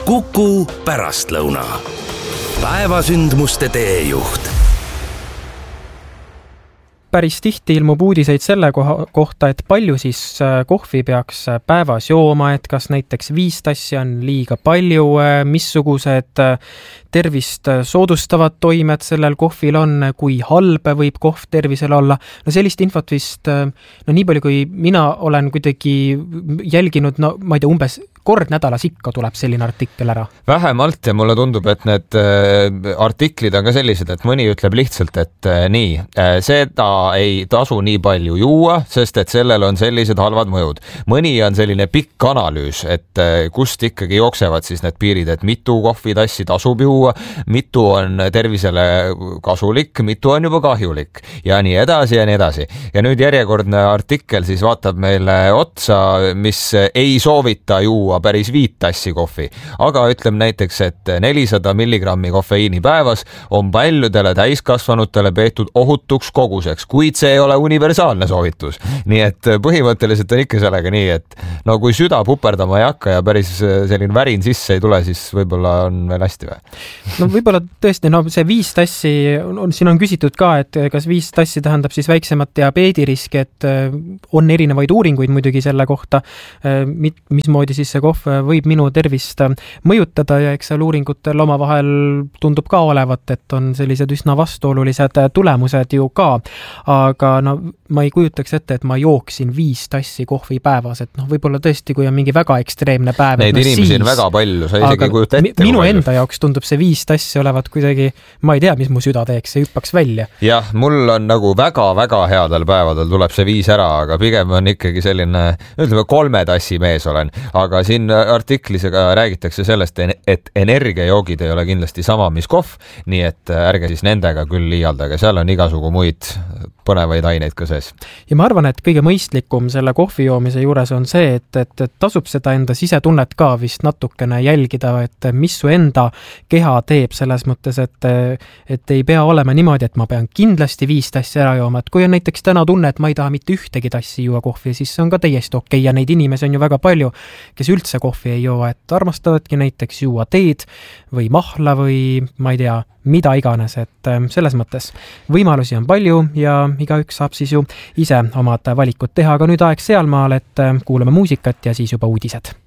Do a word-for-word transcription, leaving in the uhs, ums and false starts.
Kuku pärastlõuna. Päevasündmuste teejuht. Päris tihti ilmub uudiseid selle kohta, et palju siis kohvi peaks päevas jooma, et kas näiteks viis tassi on liiga palju, missugused tervist soodustavad toimed sellel kohvil on, kui halb võib kohv tervisel olla. No sellist infot vist, no nii palju kui mina olen kuidagi jälginud, no ma ei tea, umbes kord nädalas ikka tuleb selline artikkel ära. Vähemalt ja mulle tundub, et need artiklid on ka sellised, et mõni ütleb lihtsalt, et nii, seda ei tasu nii palju juua, sest et sellel on sellised halvad mõjud. Mõni on selline pikk analüüs, et kust ikkagi jooksevad siis need piirid, et mitu kohvitassi tasub juua, mitu on tervisele kasulik, mitu on juba kahjulik ja nii edasi ja nii edasi. Ja nüüd järjekordne artikkel siis vaatab meile otsa, mis ei soovita juua päris viit tassi kohvi, aga ütleme näiteks, et nelisada milligrammi kofeiini päevas on paljudele täiskasvanutele peetud ohutuks koguseks, kuid see ei ole universaalne soovitus. Nii et põhimõtteliselt on ikka sellega nii, et no kui süda puperdama ei hakka ja päris selline värin sisse ei tule, siis võib-olla on veel hästi või? No võib-olla tõesti, no see viis tassi, on, siin on küsitud ka, et kas viis tassi tähendab siis väiksemat diabeediriski, et on erinevaid uuringuid muidugi selle kohta, mismoodi siis see kohv võib minu tervist mõjutada ja eks seal uuringutel omavahel tundub ka olevat, et on sellised üsna vastuolulised tulemused ju ka, aga no ma ei kujutaks ette, et ma jooksin viis tassi kohvi päevas, et noh, võib-olla tõesti, kui on mingi väga ekstreemne päev. Neid no, inimesi siis, on väga palju, sa isegi kujuta ette. Minu enda jaoks tundub see viis tassi olevat kuidagi, ma ei tea, mis mu süda teeks, see hüppaks välja. Jah, mul on nagu väga-väga headel päevadel tuleb see viis ära, aga pigem on ikkagi selline, ütleme, kolme tassi mees olen, aga siin artiklis räägitakse sellest, et energiajoogid ei ole kindlasti sama, mis kohv, nii et ärge siis nendega küll liialdage, seal on igasugu muid põnevaid aineid ka sees. Ja ma arvan, et kõige mõistlikum selle kohvi joomise juures on see, et, et, et tasub seda enda sisetunnet ka vist natukene jälgida, et mis su enda keha teeb selles mõttes, et, et ei pea olema niimoodi, et ma pean kindlasti viis tassi ära jooma, et kui on näiteks täna tunne, et ma ei taha mitte ühtegi tassi juua kohvi, siis see on ka täiesti okei ja neid inimesi on ju väga palju, kes üldse kohvi ei joo, et armastavadki näiteks juua teed või mahla või ma ei tea, mida iganes, et selles mõttes võimalusi on palju ja igaüks saab siis ju ise omad valikud teha, aga nüüd aeg sealmaal, et kuulame muusikat ja siis juba uudised.